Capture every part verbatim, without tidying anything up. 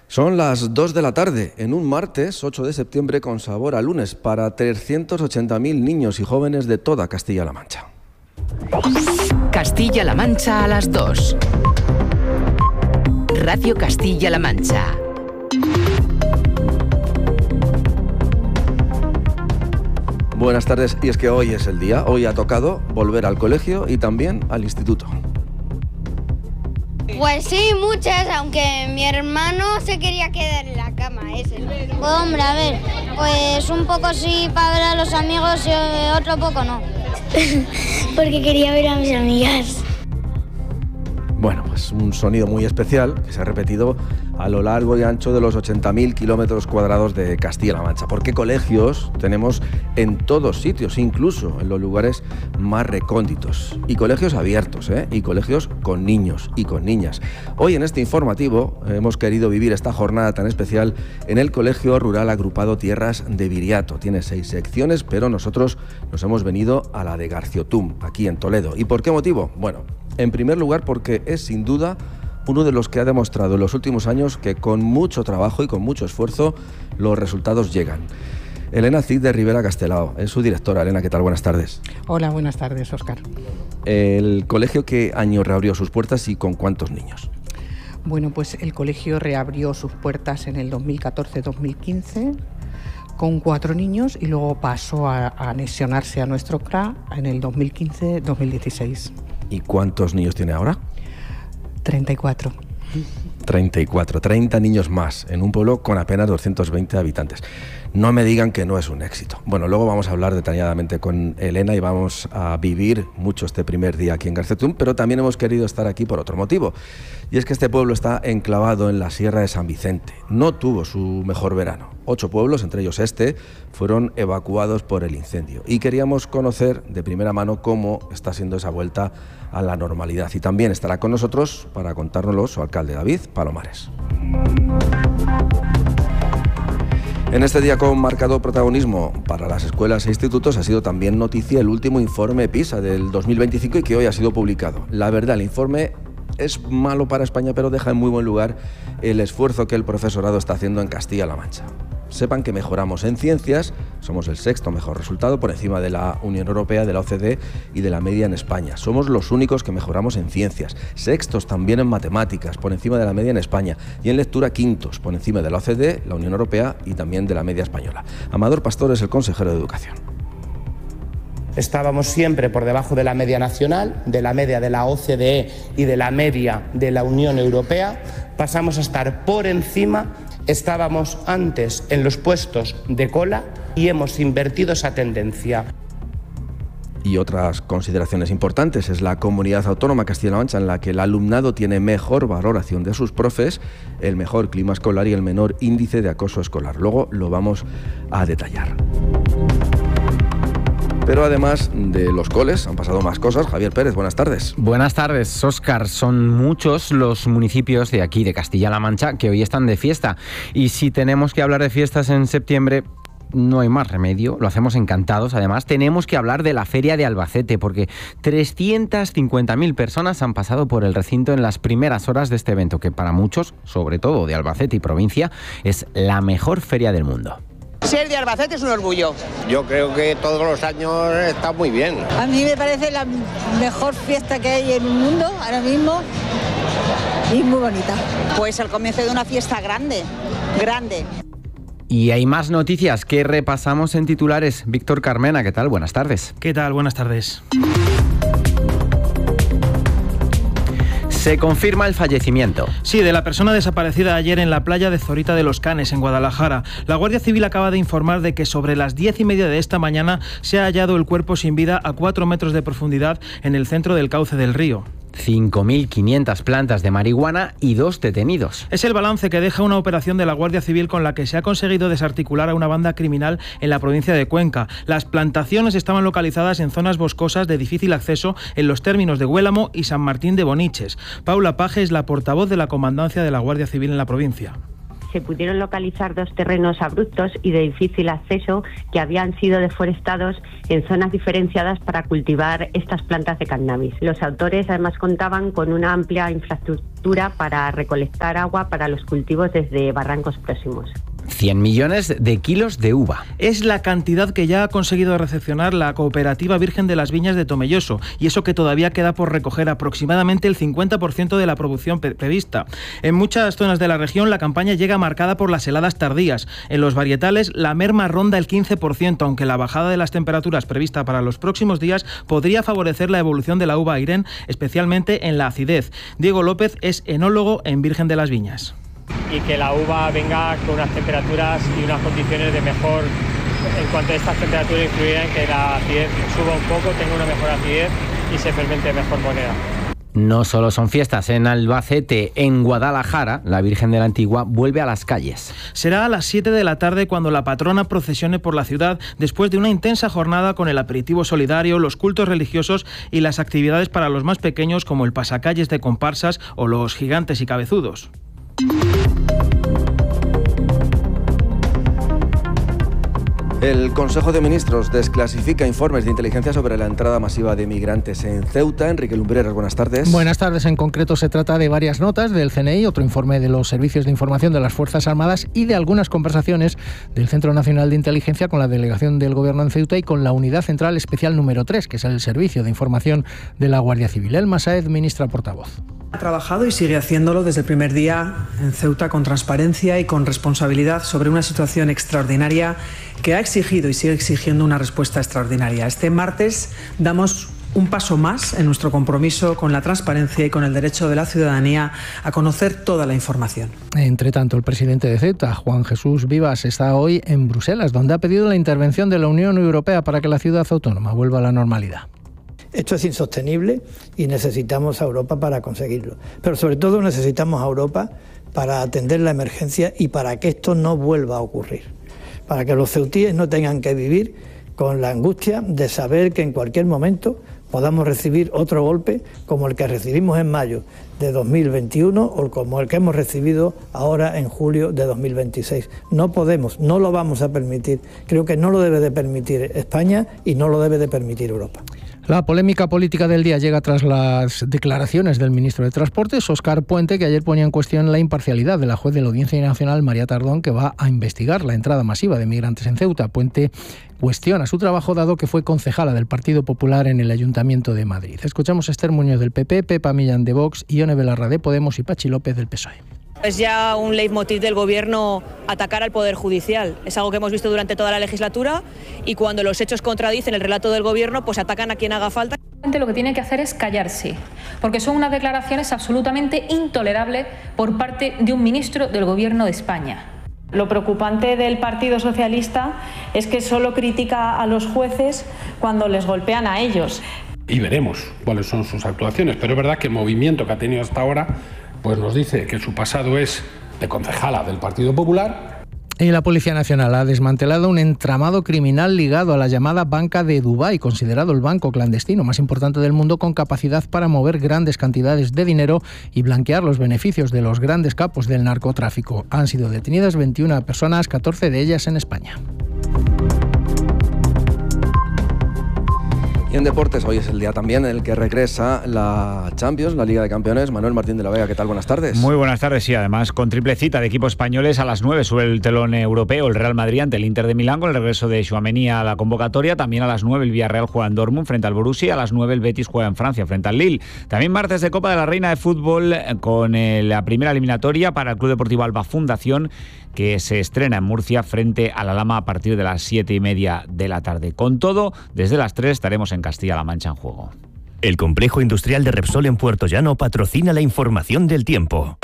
Son las dos de la tarde, en un martes ocho de septiembre con sabor a lunes para trescientos ochenta mil niños y jóvenes de toda Castilla-La Mancha. Castilla-La Mancha a las dos. Radio Castilla-La Mancha. Buenas tardes, y es que hoy es el día, hoy ha tocado volver al colegio y también al instituto. Pues sí, muchas, aunque mi hermano se quería quedar en la cama, ese. Pues hombre, a ver, pues un poco sí para ver a los amigos y otro poco no. Porque quería ver a mis amigas. Bueno, pues un sonido muy especial que se ha repetido a lo largo y ancho de los ochenta mil kilómetros cuadrados de Castilla-La Mancha. Porque colegios tenemos en todos sitios, incluso en los lugares más recónditos. Y colegios abiertos, ¿eh? Y colegios con niños y con niñas. Hoy en este informativo hemos querido vivir esta jornada tan especial en el Colegio Rural Agrupado Tierras de Viriato. Tiene seis secciones, pero nosotros nos hemos venido a la de Garciotum, aquí en Toledo. ¿Y por qué motivo? Bueno, en primer lugar porque es sin duda uno de los que ha demostrado en los últimos años que con mucho trabajo y con mucho esfuerzo los resultados llegan. Elena Cid de Rivera Castelao es su directora. Elena, ¿qué tal? Buenas tardes. Hola, buenas tardes, Óscar. ¿El colegio qué año reabrió sus puertas y con cuántos niños? Bueno, pues el colegio reabrió sus puertas en el dos mil catorce dos mil quince con cuatro niños y luego pasó a, a anexionarse a nuestro C R A en el dos mil quince dos mil dieciséis. ¿Y cuántos niños tiene ahora? treinta y cuatro. treinta y cuatro, treinta niños más en un pueblo con apenas doscientos veinte habitantes. No me digan que no es un éxito. Bueno, luego vamos a hablar detalladamente con Elena y vamos a vivir mucho este primer día aquí en Garciotum, pero también hemos querido estar aquí por otro motivo. Y es que este pueblo está enclavado en la Sierra de San Vicente. No tuvo su mejor verano. Ocho pueblos, entre ellos este, fueron evacuados por el incendio. Y queríamos conocer de primera mano cómo está siendo esa vuelta a la normalidad. Y también estará con nosotros para contárnoslo su alcalde David Palomares. En este día con marcado protagonismo para las escuelas e institutos ha sido también noticia el último informe PISA del dos mil veinticinco y que hoy ha sido publicado. La verdad, el informe es malo para España, pero deja en muy buen lugar el esfuerzo que el profesorado está haciendo en Castilla-La Mancha. Sepan que mejoramos en ciencias, somos el sexto mejor resultado por encima de la Unión Europea, de la O C D E y de la media en España. Somos los únicos que mejoramos en ciencias, sextos también en matemáticas, por encima de la media en España, y en lectura quintos, por encima de la O C D E, la Unión Europea y también de la media española. Amador Pastor es el consejero de Educación. Estábamos siempre por debajo de la media nacional, de la media de la O C D E y de la media de la Unión Europea. Pasamos a estar por encima. Estábamos antes en los puestos de cola y hemos invertido esa tendencia. Y otras consideraciones importantes es la comunidad autónoma Castilla-La Mancha en la que el alumnado tiene mejor valoración de sus profes, el mejor clima escolar y el menor índice de acoso escolar. Luego lo vamos a detallar. Pero además de los coles han pasado más cosas. Javier Pérez, buenas tardes. Buenas tardes, Óscar. Son muchos los municipios de aquí, de Castilla-La Mancha, que hoy están de fiesta. Y si tenemos que hablar de fiestas en septiembre, no hay más remedio, lo hacemos encantados. Además, tenemos que hablar de la Feria de Albacete, porque trescientas cincuenta mil personas han pasado por el recinto en las primeras horas de este evento, que para muchos, sobre todo de Albacete y provincia, es la mejor feria del mundo. Ser de Albacete es un orgullo. Yo creo que todos los años está muy bien. A mí me parece la mejor fiesta que hay en el mundo ahora mismo y muy bonita. Pues el comienzo de una fiesta grande, grande. Y hay más noticias que repasamos en titulares. Víctor Carmena, ¿qué tal? Buenas tardes. ¿Qué tal? Buenas tardes. Se confirma el fallecimiento. Sí, de la persona desaparecida ayer en la playa de Zorita de los Canes, en Guadalajara. La Guardia Civil acaba de informar de que sobre las diez y media de esta mañana se ha hallado el cuerpo sin vida a cuatro metros de profundidad en el centro del cauce del río. cinco mil quinientas plantas de marihuana y dos detenidos. Es el balance que deja una operación de la Guardia Civil con la que se ha conseguido desarticular a una banda criminal en la provincia de Cuenca. Las plantaciones estaban localizadas en zonas boscosas de difícil acceso en los términos de Huélamo y San Martín de Boniches. Paula Paje es la portavoz de la Comandancia de la Guardia Civil en la provincia. se pudieron localizar dos terrenos abruptos y de difícil acceso que habían sido deforestados en zonas diferenciadas para cultivar estas plantas de cannabis. Los autores además contaban con una amplia infraestructura para recolectar agua para los cultivos desde barrancos próximos. cien millones de kilos de uva. Es la cantidad que ya ha conseguido recepcionar la Cooperativa Virgen de las Viñas de Tomelloso, y eso que todavía queda por recoger aproximadamente el cincuenta por ciento de la producción pre- prevista. En muchas zonas de la región la campaña llega marcada por las heladas tardías. En los varietales la merma ronda el quince por ciento, aunque la bajada de las temperaturas prevista para los próximos días podría favorecer la evolución de la uva Irene, especialmente en la acidez. Diego López es enólogo en Virgen de las Viñas. Y que la uva venga con unas temperaturas y unas condiciones de mejor, en cuanto a estas temperaturas influirán en que la acidez suba un poco, tenga una mejor acidez y se fermente de mejor manera. No solo son fiestas en Albacete, en Guadalajara, la Virgen de la Antigua vuelve a las calles. Será a las siete de la tarde cuando la patrona procesione por la ciudad después de una intensa jornada con el aperitivo solidario, los cultos religiosos y las actividades para los más pequeños como el pasacalles de comparsas o los gigantes y cabezudos. El Consejo de Ministros desclasifica informes de inteligencia sobre la entrada masiva de migrantes en Ceuta. Enrique Lumbreras, buenas tardes. Buenas tardes. En concreto se trata de varias notas del C N I, otro informe de los servicios de información de las Fuerzas Armadas y de algunas conversaciones del Centro Nacional de Inteligencia con la delegación del Gobierno en Ceuta y con la Unidad Central Especial número tres, que es el servicio de información de la Guardia Civil. Elma Sáez, ministra portavoz. Ha trabajado y sigue haciéndolo desde el primer día en Ceuta con transparencia y con responsabilidad sobre una situación extraordinaria que ha exigido y sigue exigiendo una respuesta extraordinaria. Este martes damos un paso más en nuestro compromiso con la transparencia y con el derecho de la ciudadanía a conocer toda la información. Entre tanto, el presidente de Ceuta, Juan Jesús Vivas, está hoy en Bruselas, donde ha pedido la intervención de la Unión Europea para que la ciudad autónoma vuelva a la normalidad. Esto es insostenible y necesitamos a Europa para conseguirlo. Pero sobre todo necesitamos a Europa para atender la emergencia y para que esto no vuelva a ocurrir. Para que los ceutíes no tengan que vivir con la angustia de saber que en cualquier momento podamos recibir otro golpe como el que recibimos en mayo de dos mil veintiuno o como el que hemos recibido ahora en julio de dos mil veintiséis. No podemos, no lo vamos a permitir. Creo que no lo debe de permitir España y no lo debe de permitir Europa. La polémica política del día llega tras las declaraciones del ministro de Transportes, Óscar Puente, que ayer ponía en cuestión la imparcialidad de la juez de la Audiencia Nacional, María Tardón, que va a investigar la entrada masiva de migrantes en Ceuta. Puente cuestiona su trabajo dado que fue concejala del Partido Popular en el Ayuntamiento de Madrid. Escuchamos a Esther Muñoz del P P, Pepa Millán de Vox, Ione Belarra de Podemos y Pachi López del P S O E. Es ya un leitmotiv del Gobierno atacar al Poder Judicial. Es algo que hemos visto durante toda la legislatura y cuando los hechos contradicen el relato del Gobierno, pues atacan a quien haga falta. Lo que tiene que hacer es callarse, porque son unas declaraciones absolutamente intolerables por parte de un ministro del Gobierno de España. Lo preocupante del Partido Socialista es que solo critica a los jueces cuando les golpean a ellos. Y veremos cuáles son sus actuaciones, pero es verdad que el movimiento que ha tenido hasta ahora pues nos dice que su pasado es de concejala del Partido Popular. Y la Policía Nacional ha desmantelado un entramado criminal ligado a la llamada Banca de Dubái, considerado el banco clandestino más importante del mundo, con capacidad para mover grandes cantidades de dinero y blanquear los beneficios de los grandes capos del narcotráfico. Han sido detenidas veintiuna personas, catorce de ellas en España. Y en deportes, hoy es el día también en el que regresa la Champions, la Liga de Campeones. Manuel Martín de la Vega, ¿qué tal? Buenas tardes. Muy buenas tardes, y además con triple cita de equipos españoles a las nueve sube el telón europeo el Real Madrid ante el Inter de Milán con el regreso de Tchouaméni a la convocatoria. También a las nueve el Villarreal juega en Dortmund frente al Borussia, a las nueve el Betis juega en Francia frente al Lille. También martes de Copa de la Reina de Fútbol con la primera eliminatoria para el Club Deportivo Alba Fundación, que se estrena en Murcia frente a la Lama a partir de las siete y media de la tarde. Con todo, desde las tres estaremos en Castilla-La Mancha en juego. El complejo industrial de Repsol en Puerto Llano patrocina la información del tiempo.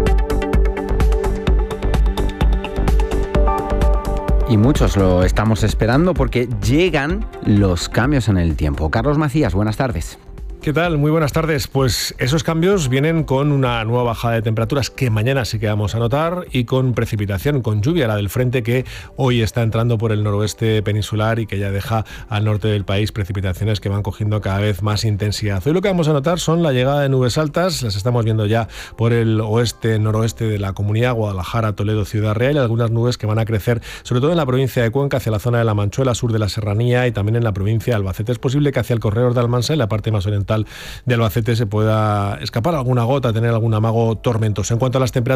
Y muchos lo estamos esperando porque llegan los cambios en el tiempo. Carlos Macías, buenas tardes. ¿Qué tal? Muy buenas tardes. Pues esos cambios vienen con una nueva bajada de temperaturas que mañana sí que vamos a notar y con precipitación, con lluvia, la del frente que hoy está entrando por el noroeste peninsular y que ya deja al norte del país precipitaciones que van cogiendo cada vez más intensidad. Hoy lo que vamos a notar son la llegada de nubes altas, las estamos viendo ya por el oeste, noroeste de la comunidad, Guadalajara, Toledo, Ciudad Real, y algunas nubes que van a crecer sobre todo en la provincia de Cuenca, hacia la zona de la Manchuela, sur de la Serranía, y también en la provincia de Albacete. Es posible que hacia el Corredor de Almansa, en la parte más oriental de Albacete, se pueda escapar alguna gota, tener algún amago tormentoso. En cuanto a las temperaturas,